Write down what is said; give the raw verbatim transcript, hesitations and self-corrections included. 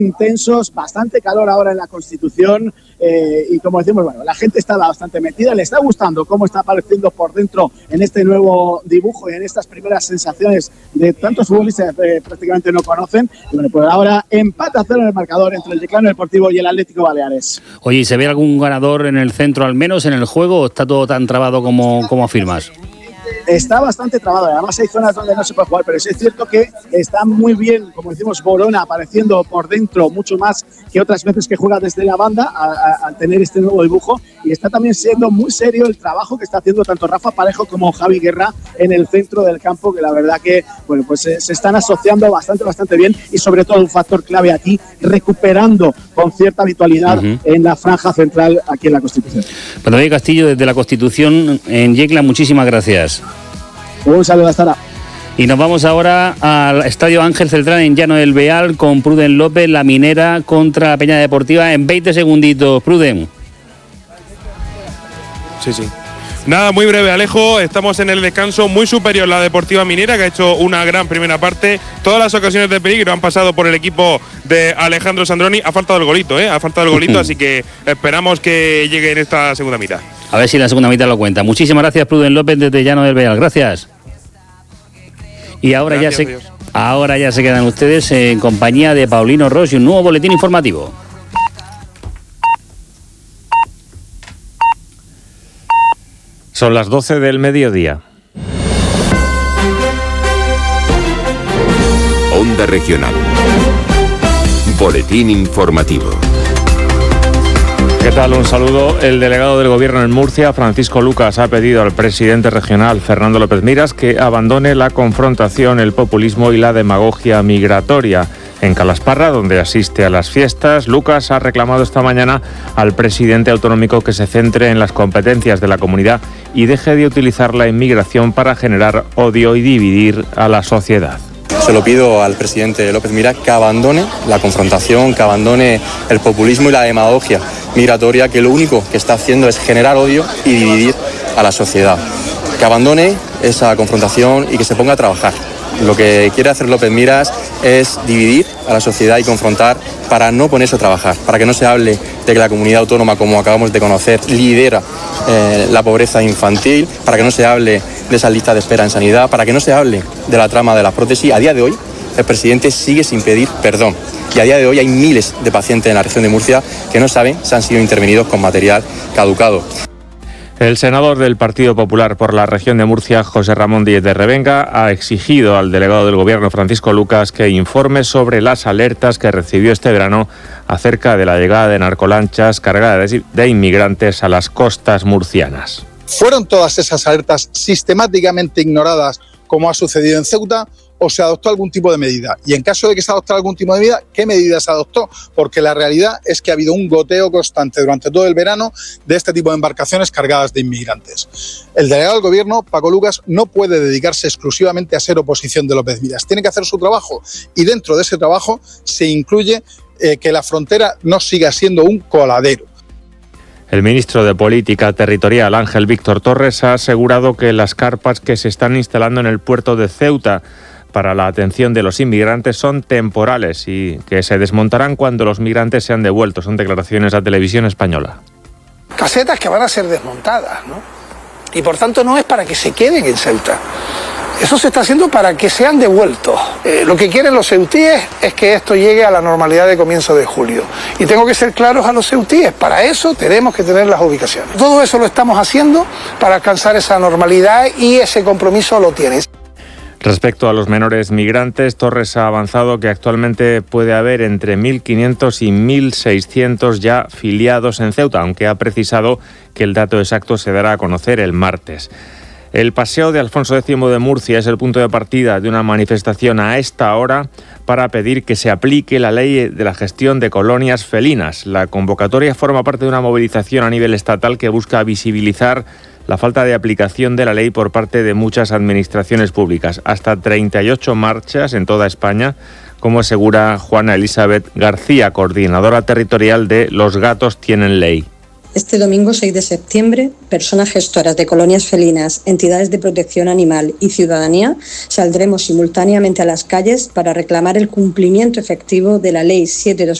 intensos, bastante calor ahora en la Constitución eh, y como decimos, bueno, la gente está bastante metida, le está gustando cómo está apareciendo por dentro en este nuevo dibujo y en estas primeras sensaciones de tantos futbolistas que eh, prácticamente no conocen. Y bueno, pues ahora empate a cero en el marcador entre el Yeclano Deportivo y el Atlético Baleares. Oye, ¿y se ve algún ganador en el centro al menos en el juego o está todo tan trabado como, como afirmas? Está bastante trabado, además hay zonas donde no se puede jugar, pero sí es cierto que está muy bien, como decimos, Borona apareciendo por dentro mucho más que otras veces que juega desde la banda al tener este nuevo dibujo, y está también siendo muy serio el trabajo que está haciendo tanto Rafa Parejo como Javi Guerra en el centro del campo, que la verdad que bueno, pues se, se están asociando bastante, bastante bien, y sobre todo un factor clave aquí, recuperando con cierta habitualidad uh-huh. en la franja central aquí en la Constitución. Bueno, David Castillo, desde la Constitución en Yecla, muchísimas gracias. Un saludo, hasta ahora. Y nos vamos ahora al Estadio Ángel Celtrán en Llano del Beal con Pruden López, la Minera contra la Peña Deportiva en veinte segunditos. Pruden. Sí, sí. Nada, muy breve, Alejo. Estamos en el descanso, muy superior la Deportiva Minera, que ha hecho una gran primera parte. Todas las ocasiones de peligro han pasado por el equipo de Alejandro Sandroni. Ha faltado el golito, ¿eh? Ha faltado el golito, así que esperamos que llegue en esta segunda mitad. A ver si la segunda mitad lo cuenta. Muchísimas gracias, Pruden López, desde Llano del Beal. Gracias. Y ahora, gracias, ya se, ahora ya se quedan ustedes en compañía de Paulino Ros y un nuevo boletín informativo. Son las doce del mediodía. Onda Regional. Boletín informativo. ¿Qué tal? Un saludo. El delegado del Gobierno en Murcia, Francisco Lucas, ha pedido al presidente regional, Fernando López Miras, que abandone la confrontación, el populismo y la demagogia migratoria. En Calasparra, donde asiste a las fiestas, Lucas ha reclamado esta mañana al presidente autonómico que se centre en las competencias de la comunidad y deje de utilizar la inmigración para generar odio y dividir a la sociedad. Se lo pido al presidente López Miras que abandone la confrontación, que abandone el populismo y la demagogia migratoria, que lo único que está haciendo es generar odio y dividir a la sociedad. Que abandone esa confrontación y que se ponga a trabajar. Lo que quiere hacer López Miras es dividir a la sociedad y confrontar para no ponerse a trabajar, para que no se hable de que la comunidad autónoma, como acabamos de conocer, lidera eh, la pobreza infantil, para que no se hable de esa lista de espera en sanidad, para que no se hable de la trama de las prótesis. A día de hoy, el presidente sigue sin pedir perdón. Y a día de hoy hay miles de pacientes en la región de Murcia que no saben si han sido intervenidos con material caducado. El senador del Partido Popular por la región de Murcia, José Ramón Díez de Revenga, ha exigido al delegado del Gobierno, Francisco Lucas, que informe sobre las alertas que recibió este verano acerca de la llegada de narcolanchas cargadas de inmigrantes a las costas murcianas. ¿Fueron todas esas alertas sistemáticamente ignoradas, como ha sucedido en Ceuta, o se adoptó algún tipo de medida? Y en caso de que se adoptara algún tipo de medida, ¿qué medidas se adoptó? Porque la realidad es que ha habido un goteo constante durante todo el verano de este tipo de embarcaciones cargadas de inmigrantes. El delegado del Gobierno, Paco Lucas, no puede dedicarse exclusivamente a ser oposición de López Miras. Tiene que hacer su trabajo y dentro de ese trabajo se incluye eh, que la frontera no siga siendo un coladero. El ministro de Política Territorial, Ángel Víctor Torres, ha asegurado que las carpas que se están instalando en el puerto de Ceuta para la atención de los inmigrantes son temporales y que se desmontarán cuando los migrantes sean devueltos. Son declaraciones a Televisión Española. Casetas que van a ser desmontadas, ¿no? Y por tanto no es para que se queden en Ceuta. Eso se está haciendo para que sean devueltos. Eh, lo que quieren los ceutíes es que esto llegue a la normalidad de comienzo de julio. Y tengo que ser claros a los ceutíes. Para eso tenemos que tener las ubicaciones. Todo eso lo estamos haciendo para alcanzar esa normalidad y ese compromiso lo tienen. Respecto a los menores migrantes, Torres ha avanzado que actualmente puede haber entre mil quinientos y mil seiscientos ya filiados en Ceuta, aunque ha precisado que el dato exacto se dará a conocer el martes. El Paseo de Alfonso X de Murcia es el punto de partida de una manifestación a esta hora para pedir que se aplique la ley de la gestión de colonias felinas. La convocatoria forma parte de una movilización a nivel estatal que busca visibilizar la falta de aplicación de la ley por parte de muchas administraciones públicas. Hasta treinta y ocho marchas en toda España, como asegura Juana Elizabeth García, coordinadora territorial de Los Gatos Tienen Ley. Este domingo seis de septiembre, personas gestoras de colonias felinas, entidades de protección animal y ciudadanía saldremos simultáneamente a las calles para reclamar el cumplimiento efectivo de la Ley siete barra dos